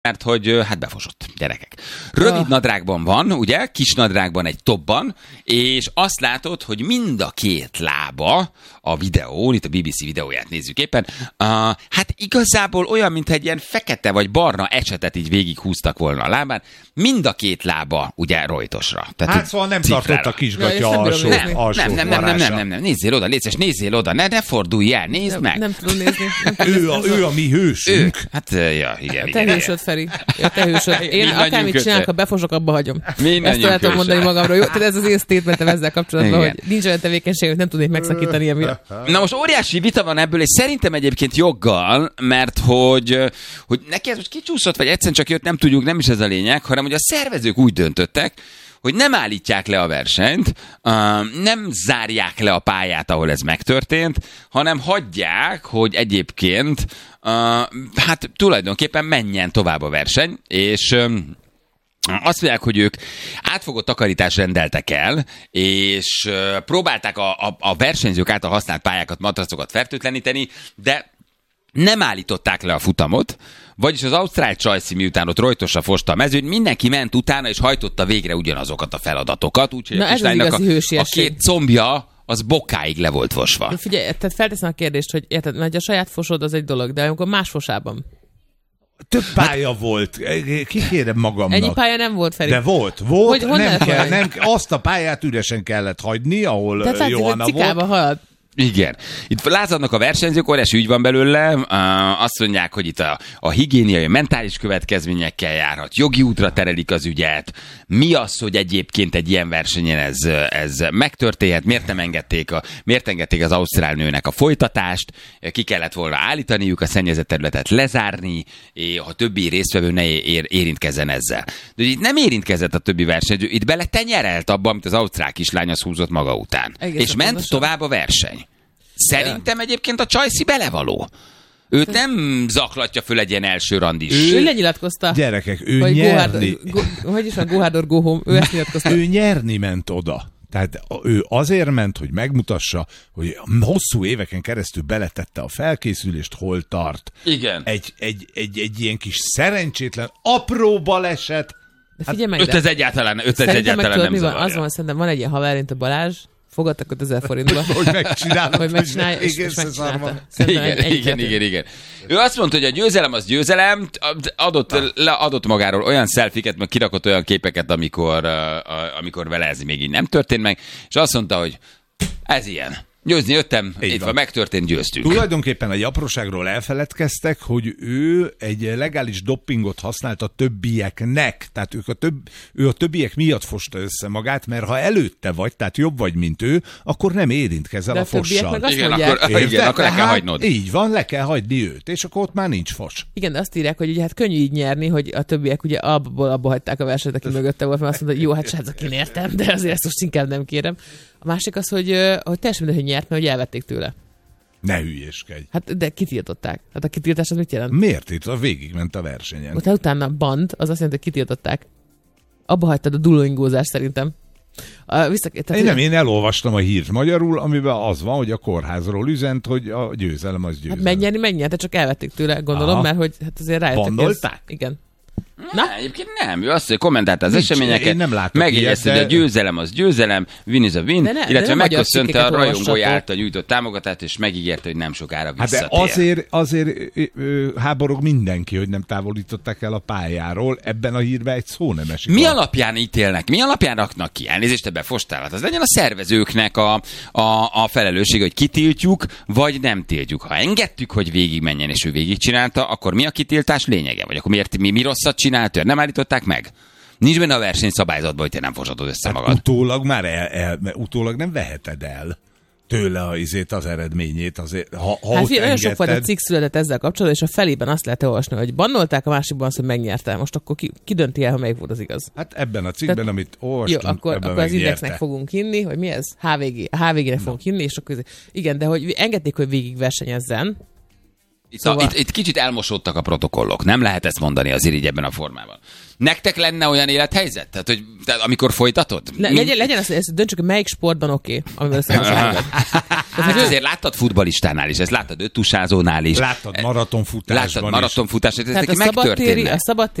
mert hogy hát befosott, gyerekek. Rövid nadrágban van, ugye, kis nadrágban egy topban, és azt látod, hogy mind a két lába a videón, itt a BBC videóját nézzük éppen, hát igazából olyan, mintha egy ilyen fekete vagy barna ecsetet így végighúztak volna a lábán, mind a két lába ugye rojtosra. Tehát, hát szóval nem tartott a kisgatya alsó nem. Nézzél oda, légy szíves, nézzél oda, ne fordulj el, nézd meg. Nem tudom nézni. Ő a mi hősünk. Hát, ja, igen. Te hősöd, Feri. Te hősöd. Én akármit csinálok, ha befosok, abba hagyom. Ezt tudom mondani magamról. Jó? Tehát ez az én statementem ezzel kapcsolatban, hogy nincs olyan tevékenység, hogy nem tudnék megszakítani emiatt. Na most óriási vita van ebből, és szerintem egyébként joggal, mert hogy neki ez most kicsúszott, vagy egyszerűen csak jött, nem tudjuk, nem is ez a lényeg, hanem hogy a szervezők úgy döntöttek, hogy nem állítják le a versenyt, nem zárják le a pályát, ahol ez megtörtént, hanem hagyják, hogy egyébként hát tulajdonképpen menjen tovább a verseny, és azt mondják, hogy ők átfogó takarítást rendeltek el, és próbálták a versenyzők által használt pályákat, matracokat fertőtleníteni, de nem állították le a futamot, vagyis az ausztrál csajci, miután ott rojtosra fosta a mezőn, mindenki ment utána, és hajtotta végre ugyanazokat a feladatokat, úgyhogy a kislánynak a két combja az bokáig le volt fosva. De figyelj, tehát felteszem a kérdést, hogy érted, mert a saját fosod az egy dolog, de amikor más fosában. Több pálya volt. Kikérem magamnak. Ennyi pálya nem volt, Feri. De volt. Hogy, nem, azt a pályát üresen kellett hagyni, ahol Johanna volt. Halad. Igen. Itt lázadnak a versenyzők, óriási ügy van belőle. Azt mondják, hogy itt a higiéniai, mentális következményekkel járhat. Jogi útra terelik az ügyet. Mi az, hogy egyébként egy ilyen versenyen ez megtörténhet? Miért engedték az ausztrál nőnek a folytatást? Ki kellett volna állítaniuk, a szennyezett területet lezárni, ha többi résztvevő ne érintkezzen ezzel. De itt nem érintkezett a többi versenyző, itt bele tenyerelt abba, amit az ausztrál kislány az húzott maga után. Egészen és ment pontosan tovább a verseny. Szerintem egyébként a csajci belevaló. Őt nem zaklatja föl egy ilyen első randis. Ő lenyilatkozta. Gyerekek, ő nyerni. Hogy is van, go hard or go home. Ő ezt nyilatkozta. Ő nyerni ment oda. Tehát ő azért ment, hogy megmutassa, hogy hosszú éveken keresztül beletette a felkészülést, hol tart. Igen. Egy ilyen kis szerencsétlen, apró baleset. De figyelj meg, ez egyáltalán nem zavarja. Az van, szerintem van egy ilyen haver, mint a Balázs, fogadtak 5000 forintba. Hogy megcsinálta. Hogy megcsinálja, és megcsinálta. Igen. Ő azt mondta, hogy a győzelem az győzelem, adott magáról olyan selfieket, meg kirakott olyan képeket, amikor vele ez még így nem történt meg, és azt mondta, hogy ez ilyen. Győzni jöttem, itt van, megtörtént, győztünk. Tulajdonképpen egy apróságról elfeledkeztek, hogy ő egy legális dopingot használt a többieknek. Tehát ő a többiek miatt fosta össze magát, mert ha előtte vagy, tehát jobb vagy, mint ő, akkor nem érintkezel a fossal. Igen, akkor le kell hagynod. Így van, le kell hagyni őt, és akkor ott már nincs fos. Igen, de azt írják, hogy ugye hát könnyű így nyerni, hogy a többiek ugye abba hagyták a versenyt, aki mögötte volt, mert azt mondta, hogy jó, hát srácok, én értem, de azért ezt most inkább nem kérem. A másik az, hogy teljesen mindegy, hogy nyert, mert hogy elvették tőle. Ne hülyéskedj. Hát de kitiltották. Hát a kitiltás az mit jelent? Miért itt? Végigment a versenyen. Utána band, az azt jelenti, hogy kitiltották. Abba hagytad a duolingozást szerintem. Én elolvastam a hírt magyarul, amiben az van, hogy a kórházról üzent, hogy a győzelem az győzelem. Hát megnyerte, csak elvették tőle, gondolom, mert hogy hát azért rájöttek. Bandolták? Igen. Na? Egyébként nem, ő azt, hogy kommentálta az eseményeket, megjegyezte, hogy a győzelem az győzelem, win is a win, illetve megköszönte a rajongói által nyújtott támogatást, és megígérte, hogy nem sokára visszatér. Hát de azért háborog mindenki, hogy nem távolították el a pályáról, ebben a hírben egy szó nem esik. Mi alapján ítélnek, mi alapján raknak ki? Elnézést, ebbe fostálat. Az legyen a szervezőknek a felelősség, hogy kitiltjuk, vagy nem tiltjuk. Ha engedtük, hogy végigmenjen, és ő végigcsinálta, akkor mi a kitiltás lényege? Vagy akkor mi rosszat csinált? Nem állították meg? Nincs benne a versenyszabályzatban, hogy te nem fosatod össze magad. Utólag már utólag nem veheted el tőle az eredményét. Azért, ha hát olyan sok fajta cikk született ezzel kapcsolatban, és a felében azt lehet olvasni, hogy bannolták, a másikban azt, hogy megnyertem. Most akkor ki dönti el, ha melyik volt az igaz? Hát ebben a cikkben, amit olvastunk, jó, akkor az Indexnek fogunk hinni, hogy mi ez? HVG-nek fogunk hinni, és akkor igen, de hogy engedték, hogy végig versenyezzen, Itt kicsit elmosódtak a protokollok. Nem lehet ezt mondani azért így ebben a formában. Nektek lenne olyan élethelyzet? Tehát amikor folytatod? Legyen azt, döntsük, hogy melyik sportban oké, amivel összehasonlítod. Hát azért láttad futballistánál is, ezt láttad öttusázónál is. Láttad maratonfutásban is. Tehát Ezek megtörténnek. a szabadtéri